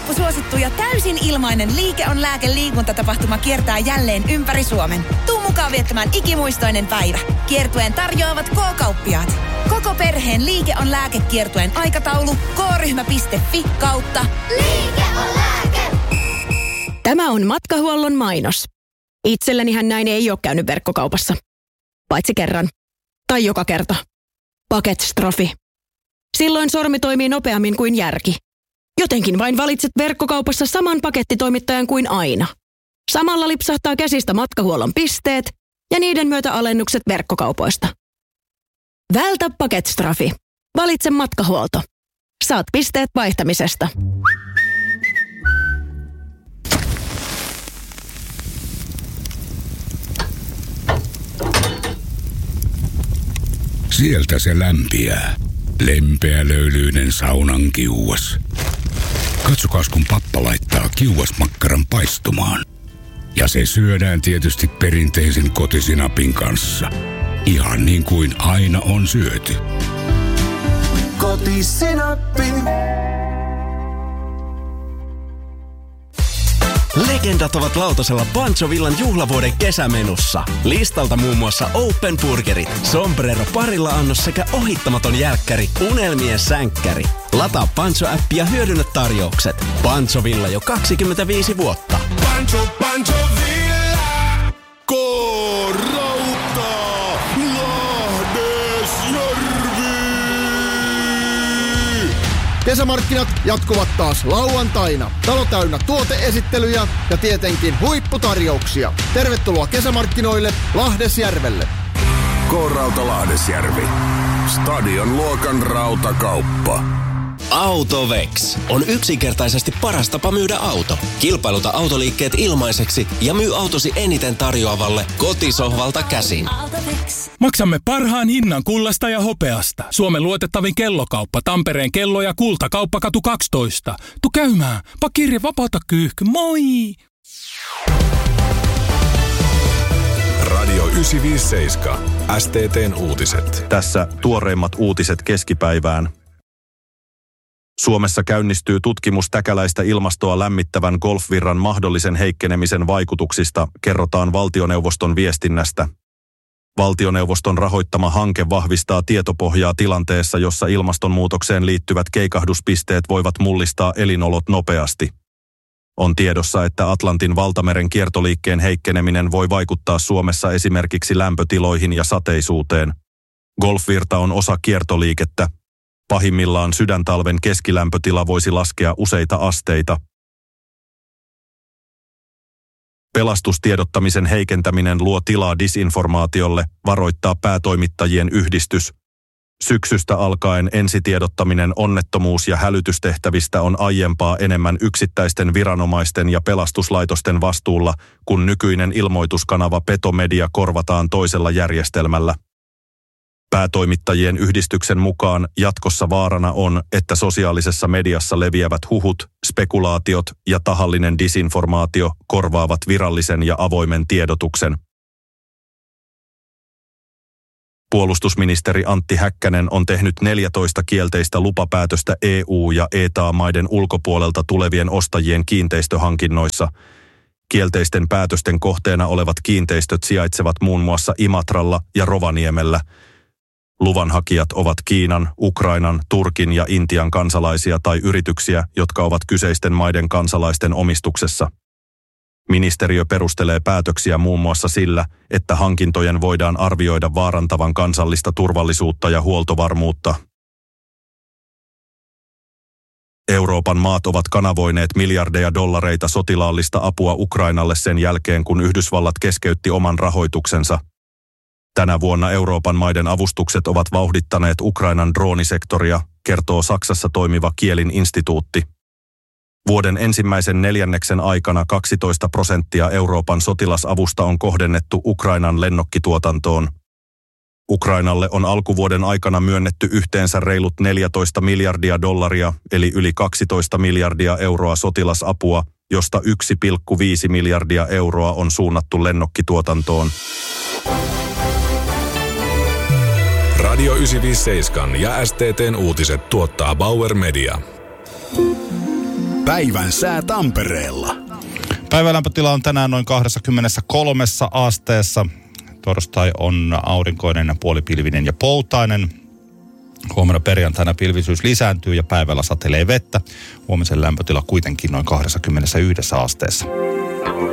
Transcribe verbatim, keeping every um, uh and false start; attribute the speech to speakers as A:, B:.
A: loppusuosittu ja täysin ilmainen Liike on lääke -liikuntatapahtuma kiertää jälleen ympäri Suomen. Tuu mukaan viettämään ikimuistoinen päivä. Kiertueen tarjoavat K-kauppiaat. Koko perheen Liike on lääkekiertueen aikataulu k-ryhmä piste fi kautta
B: Liike on lääke!
C: Tämä on Matkahuollon mainos. Itsellänihän näin ei ole käynyt verkkokaupassa. Paitsi kerran. Tai joka kerta. Paketstrofi. Silloin sormi toimii nopeammin kuin järki. Jotenkin vain valitset verkkokaupassa saman pakettitoimittajan kuin aina. Samalla lipsahtaa käsistä Matkahuollon pisteet ja niiden myötä alennukset verkkokaupoista. Vältä paketstrafi. Valitse Matkahuolto. Saat pisteet vaihtamisesta.
D: Sieltä se lämpiää. Lempeä löylyinen saunan kiuas. Katsokaas, kun pappa laittaa kiuasmakkaran paistumaan. Ja se syödään tietysti perinteisen kotisinapin kanssa. Ihan niin kuin aina on syöty.
E: Kotisinappi. Legendat ovat lautasella Panchovillan juhlavuoden kesämenussa. Listalta muun muassa Open Burgerit, Sombrero parilla annos sekä ohittamaton jälkkäri, Unelmien sänkkäri. Lataa Pancho-appi ja hyödynnä tarjoukset. Panchovilla jo kaksikymmentäviisi vuotta.
F: Pancho, Panchovilla, K-rauta, Lahdesjärvi.
G: Kesämarkkinat jatkuvat taas lauantaina. Talo täynnä tuoteesittelyjä ja tietenkin huipputarjouksia. Tervetuloa kesämarkkinoille Lahdesjärvelle.
F: K-rauta Lahdesjärvi. Stadion luokan rautakauppa.
E: Autovex on yksinkertaisesti paras tapa myydä auto. Kilpailuta autoliikkeet ilmaiseksi ja myy autosi eniten tarjoavalle kotisohvalta käsin.
H: Maksamme parhaan hinnan kullasta ja hopeasta. Suomen luotettavin kellokauppa, Tampereen kello- ja kultakauppakatu kaksitoista. Tu käymään, pakirja vapaata kyyhky, moi!
F: Radio yhdeksänsataaviisikymmentäseitsemän. S T T:n uutiset.
I: Tässä tuoreimmat uutiset keskipäivään. Suomessa käynnistyy tutkimus täkäläistä ilmastoa lämmittävän golfvirran mahdollisen heikkenemisen vaikutuksista, kerrotaan valtioneuvoston viestinnästä. Valtioneuvoston rahoittama hanke vahvistaa tietopohjaa tilanteessa, jossa ilmastonmuutokseen liittyvät keikahduspisteet voivat mullistaa elinolot nopeasti. On tiedossa, että Atlantin valtameren kiertoliikkeen heikkeneminen voi vaikuttaa Suomessa esimerkiksi lämpötiloihin ja sateisuuteen. Golfvirta on osa kiertoliikettä. Pahimmillaan sydäntalven keskilämpötila voisi laskea useita asteita. Pelastustiedottamisen heikentäminen luo tilaa disinformaatiolle, varoittaa päätoimittajien yhdistys. Syksystä alkaen ensitiedottaminen onnettomuus- ja hälytystehtävistä on aiempaa enemmän yksittäisten viranomaisten ja pelastuslaitosten vastuulla, kun nykyinen ilmoituskanava Petomedia korvataan toisella järjestelmällä. Päätoimittajien yhdistyksen mukaan jatkossa vaarana on, että sosiaalisessa mediassa leviävät huhut, spekulaatiot ja tahallinen disinformaatio korvaavat virallisen ja avoimen tiedotuksen. Puolustusministeri Antti Häkkänen on tehnyt neljätoista kielteistä lupapäätöstä E U- ja E T A-maiden ulkopuolelta tulevien ostajien kiinteistöhankinnoissa. Kielteisten päätösten kohteena olevat kiinteistöt sijaitsevat muun muassa Imatralla ja Rovaniemellä. Luvanhakijat ovat Kiinan, Ukrainan, Turkin ja Intian kansalaisia tai yrityksiä, jotka ovat kyseisten maiden kansalaisten omistuksessa. Ministeriö perustelee päätöksiä muun muassa sillä, että hankintojen voidaan arvioida vaarantavan kansallista turvallisuutta ja huoltovarmuutta. Euroopan maat ovat kanavoineet miljardeja dollareita sotilaallista apua Ukrainalle sen jälkeen, kun Yhdysvallat keskeytti oman rahoituksensa. Tänä vuonna Euroopan maiden avustukset ovat vauhdittaneet Ukrainan droonisektoria, kertoo Saksassa toimiva Kielin instituutti. Vuoden ensimmäisen neljänneksen aikana kaksitoista prosenttia Euroopan sotilasavusta on kohdennettu Ukrainan lennokkituotantoon. Ukrainalle on alkuvuoden aikana myönnetty yhteensä reilut neljätoista miljardia dollaria, eli yli kaksitoista miljardia euroa sotilasapua, josta yksi pilkku viisi miljardia euroa on suunnattu lennokkituotantoon.
F: Radio yhdeksänsataaviisikymmentäseitsemän ja S T T:n uutiset tuottaa Bauer Media. Päivän sää Tampereella.
J: Päivälämpötila on tänään noin kaksikymmentäkolme asteessa. Torstai on aurinkoinen, puolipilvinen ja poutainen. Huomenna perjantaina pilvisyys lisääntyy ja päivällä satelee vettä. Huomisen lämpötila kuitenkin noin kaksikymmentäyksi asteessa.